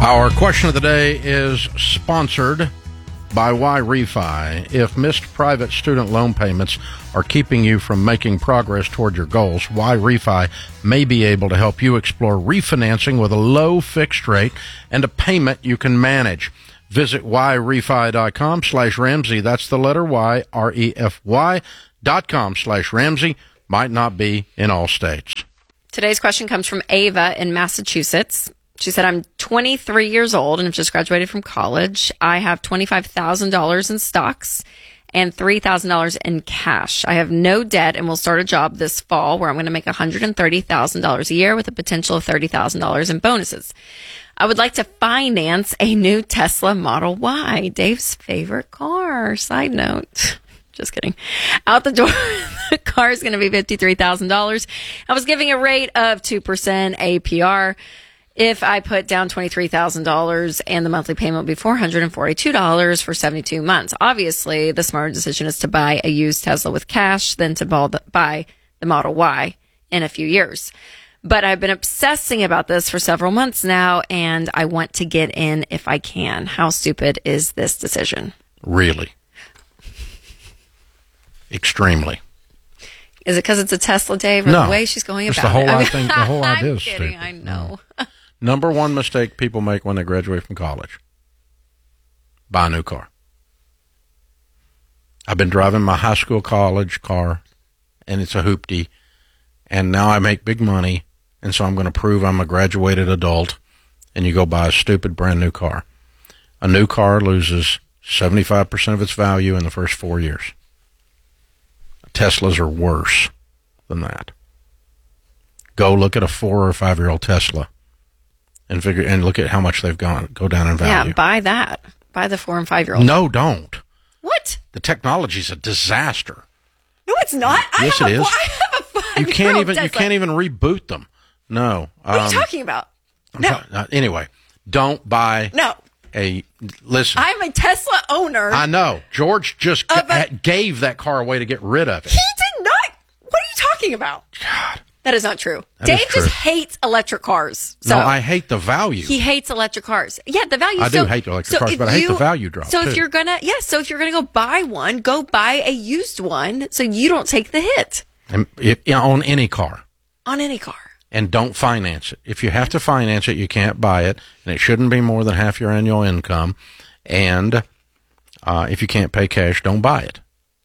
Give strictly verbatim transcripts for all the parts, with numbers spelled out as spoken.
Our question of the day is sponsored by Y-Refi. If missed private student loan payments are keeping you from making progress toward your goals, Y-Refi may be able to help you explore refinancing with a low fixed rate and a payment you can manage. Visit yrefi.com slash Ramsey. That's the letter Y, R E F Y dot com slash Ramsey. Might not be in all states. Today's question comes from Ava in Massachusetts. She said, I'm twenty-three years old and have just graduated from college. I have twenty-five thousand dollars in stocks and three thousand dollars in cash. I have no debt and will start a job this fall where I'm going to make one hundred thirty thousand dollars a year with a potential of thirty thousand dollars in bonuses. I would like to finance a new Tesla Model Y, Dave's favorite car. Side note. Just kidding. Out the door, the car is going to be fifty-three thousand dollars. I was giving a rate of two percent A P R. If I put down twenty-three thousand dollars and the monthly payment will be four hundred forty-two dollars for seventy-two months. Obviously, the smarter decision is to buy a used Tesla with cash than to buy the Model Y in a few years. But I've been obsessing about this for several months now, and I want to get in if I can. How stupid is this decision? Really? Extremely. Is it because it's a Tesla, Dave, or no, the way she's going about the whole it? I mean, thing, the whole idea I'm is kidding, stupid. I know. No. Number one mistake people make when they graduate from college: buy a new car. I've been driving my high school college car, and it's a hoopty, and now I make big money, and so I'm going to prove I'm a graduated adult, and you go buy a stupid brand new car. A new car loses seventy-five percent of its value in the first four years. Teslas are worse than that. Go look at a four or five year old Tesla and figure and look at how much they've gone go down in value. Yeah, buy that. Buy the four and five year old. No, don't. What? The technology's a disaster. No, it's not. Yes, I it have is. A, I have a five You can't even Tesla. you can't even reboot them. No. What are um, you talking about? I'm No. ta- uh, anyway, don't buy No. a listen. I'm a Tesla owner. I know. George just Of a- g- gave that car away to get rid of it. He did not. What are you talking about? God. That is not true. That Dave is true. just hates electric cars. So No, I hate the value. he hates electric cars. Yeah, the value. I so, do hate electric so cars, if but I hate you- the value drop, So too. if you're gonna, yeah, so if you're gonna go buy one, go buy a used one, so you don't take the hit And if, you know, on any car. on any car. And don't finance it. If you have to finance it, you can't buy it, and it shouldn't be more than half your annual income. And uh, if you can't pay cash, don't buy it.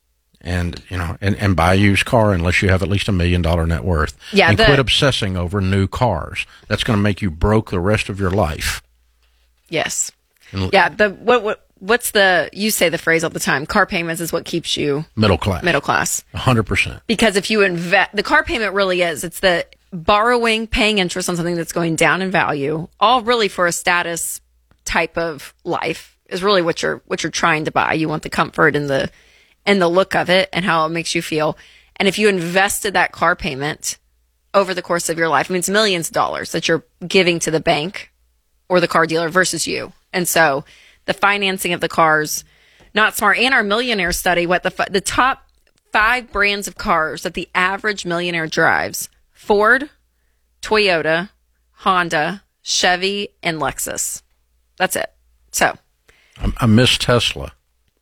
And you know, and, and buy a used car unless you have at least a million dollar net worth. Yeah, and the- quit obsessing over new cars. That's going to make you broke the rest of your life. Yes. And Yeah. The what what what's the you say the phrase all the time? Car payments is what keeps you middle class, middle class. a hundred percent. Because if you invest, the car payment really is, it's the borrowing, paying interest on something that's going down in value, all really for a status type of life is really what you're, what you're trying to buy. You want the comfort and the, and the look of it and how it makes you feel. And if you invested that car payment over the course of your life, I mean, it's millions of dollars that you're giving to the bank or the car dealer versus you. And so the financing of the cars, not smart. And our millionaire study, what the, the top five brands of cars that the average millionaire drives: Ford, Toyota, Honda, Chevy, and Lexus. That's it. So, I, I miss Tesla.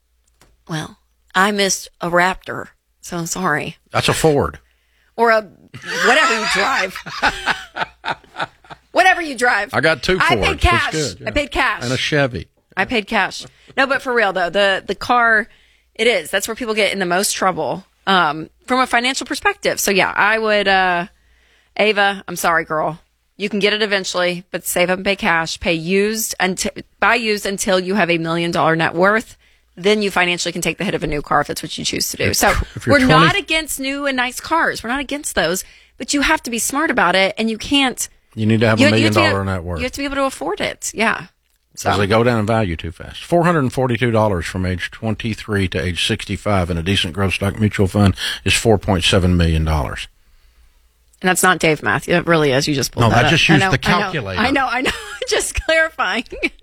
well, I missed a Raptor, so I'm sorry. That's a Ford. Or a whatever you drive. Whatever you drive. I got two Fords. I paid cash. That's good, yeah. I paid cash. And a Chevy. I paid cash. No, but for real though, the the car, it is. That's where people get in the most trouble um, from a financial perspective. So yeah, I would, uh, Ava, I'm sorry, girl. You can get it eventually, but save up and pay cash. Pay used until buy used until you have a million dollar net worth. Then you financially can take the hit of a new car if that's what you choose to do. So If you're we're twenty not against new and nice cars. We're not against those, but you have to be smart about it, and you can't. You need to have You, a you million have to be- dollar net worth. You have to be able to afford it. Yeah. So Because they go down in value too fast. four hundred forty-two dollars from age twenty-three to age sixty-five in a decent growth stock mutual fund is four point seven million dollars. And that's not Dave math. It really is. You just pulled No, that I up. just used know, the calculator. I know, I know. I know. Just clarifying.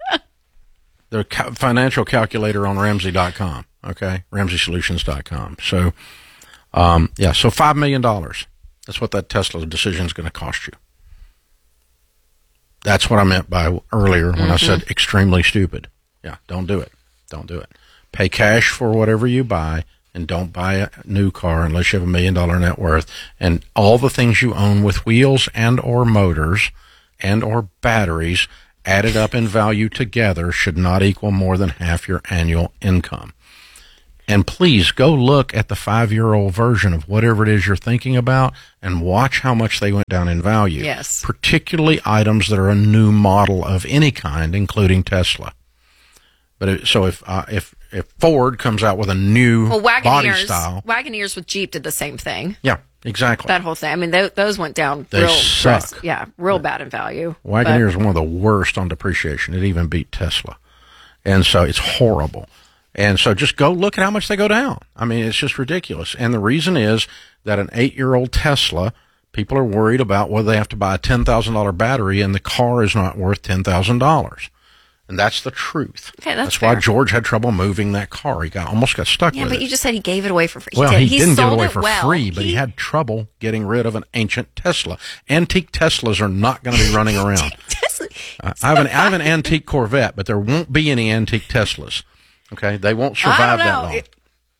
The ca- financial calculator on Ramsey dot com, okay? Ramsey Solutions dot com. So, um, yeah, so five million dollars. That's what that Tesla decision is going to cost you. That's what I meant by earlier when Mm-hmm. I said extremely stupid. Yeah, don't do it. Don't do it. Pay cash for whatever you buy, and don't buy a new car unless you have a million dollar net worth. And all the things you own with wheels and or motors and or batteries added up in value together should not equal more than half your annual income. And please go look at the five-year-old version of whatever it is you're thinking about and watch how much they went down in value. Yes. Particularly items that are a new model of any kind, including Tesla. But it, so if uh, if if Ford comes out with a new Well, body Wagoneers, style, Wagoneers with Jeep did the same thing. yeah, exactly. That whole thing. I mean, th- those went down They real suck. dress- Yeah, real bad in value. Wagoneer is one of the worst on depreciation. It even beat Tesla. And so it's horrible. And so just go look at how much they go down. I mean, it's just ridiculous. And the reason is that an eight-year-old Tesla, people are worried about whether they have to buy a ten thousand dollars battery and the car is not worth ten thousand dollars. And that's the truth. Okay, that's why fair. George had trouble moving that car. He got almost got stuck Yeah, with but it. you just said he gave it away for free. Well, did. he, didn't give it sold away for well. free, but he, had trouble getting rid of an ancient Tesla. Antique Teslas are not going to be running around. Tesla. Uh, I have an I have an antique Corvette, but there won't be any antique Teslas. Okay, they won't survive that know. long. It-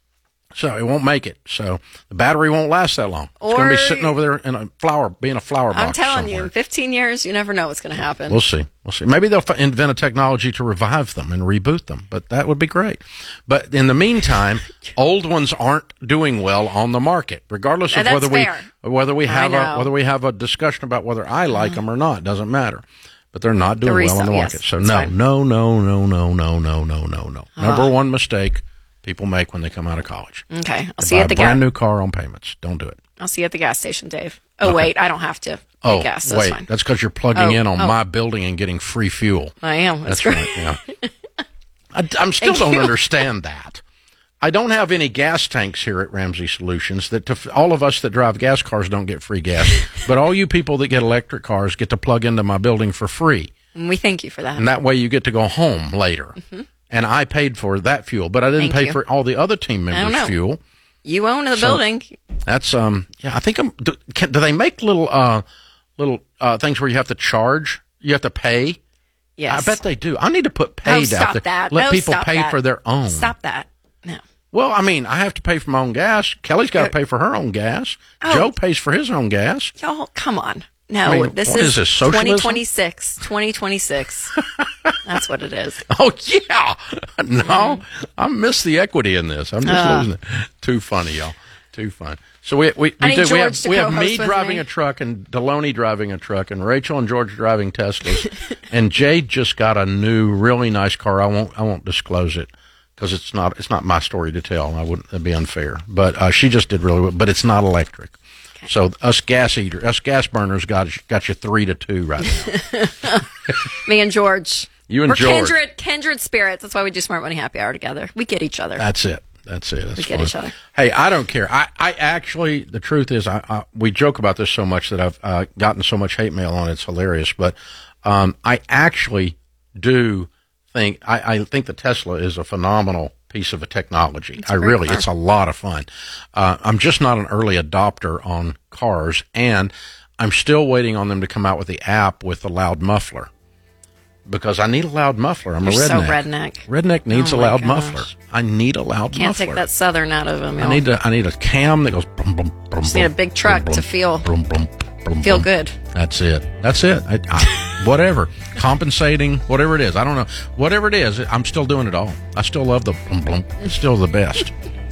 So it won't make it. So the battery won't last that long. It's going to be Or- sitting over there in a flower, being a flower box. I'm telling somewhere. you, in fifteen years, you never know what's going to happen. We'll see. We'll see. Maybe they'll f- invent a technology to revive them and reboot them, but that would be great. But in the meantime, old ones aren't doing well on the market, regardless Now, of that's whether we fair. whether we I have a know. whether we have a discussion about whether I like them or not. Doesn't matter. But they're not doing The well on the resale, market. yes, so that's no, fine. no, no, no, no, no, no, no, no, no. Number one mistake people make when they come out of college. Okay, I'll They see buy you at the a brand gas. new car on payments. Don't do it. I'll see you at the gas station, Dave. Oh wait, I don't have to. Oh, gas. That's wait. fine. That's because you're plugging Oh, in on oh. my building and getting free fuel. I am. That's, That's great. right, yeah. I, I'm still Thank don't you. understand that. I don't have any gas tanks here at Ramsey Solutions. That to, all of us that drive gas cars don't get free gas, but all you people that get electric cars get to plug into my building for free, And we thank you for that. and that way you get to go home later. Mm-hmm. And I paid for that fuel, but I didn't Thank pay you. for all the other team I don't members' know. fuel. You own the So- building. That's um yeah. I think I'm. Do, can, do they make little uh little uh things where you have to charge? You have to pay. Yes. I bet they do. I need to put Oh, paid stop out there. that. Let No, people stop pay that. for their own. Stop that. No. Well, I mean, I have to pay for my own gas. Kelly's got to pay for her own gas. Oh. Joe pays for his own gas. Y'all, come on. No, I mean, this what is, is this, socialism? twenty twenty-six. twenty twenty-six. That's what it is. Oh yeah, no, I miss the equity in this. I'm just Uh. losing it. Too funny, y'all. Too fun. So we we, I we need do we George have to we have co-host me with driving me. a truck and Deloney driving a truck and Rachel and George driving Teslas and Jade just got a new really nice car. I won't I won't disclose it because it's not it's not my story to tell. I wouldn't that'd be unfair. But uh, she just did really well. But it's not electric. Okay. So us gas eater us gas burners got got you three to two right now. Me and George. You and We're George. kindred, kindred spirits. That's why we do Smart Money Happy Hour together. We get each other. That's it. That's it. That's We get fun. each other. Hey, I don't care. I, I actually, the truth is, I, I we joke about this so much that I've uh, gotten so much hate mail on it. It's hilarious. But um, I actually do think I, I think the Tesla is a phenomenal piece of a technology. I great really, car. it's a lot of fun. Uh, I'm just not an early adopter on cars, and I'm still waiting on them to come out with the app with the loud muffler. Because I need a loud muffler. I'm You're a so redneck. redneck. Redneck needs Oh a my loud gosh. muffler. I need a loud Can't muffler. take that southern out of him. I need to. I need a cam that goes. Brum, brum, brum, Just need a big truck to feel- Brum, brum, brum, Feel brum. good. That's it. That's it. I, I, whatever, compensating, whatever it is. I don't know. Whatever it is, I'm still doing it all. I still love the blum blum. It's still the best.